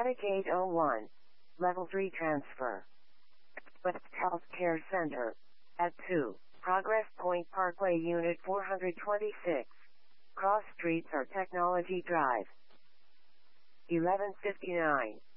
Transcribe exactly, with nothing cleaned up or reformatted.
Data Gate oh one. Level three transfer. West Health Care Center. At two. Progress Point Parkway Unit four twenty-six. Cross Streets or Technology Drive. eleven fifty-nine.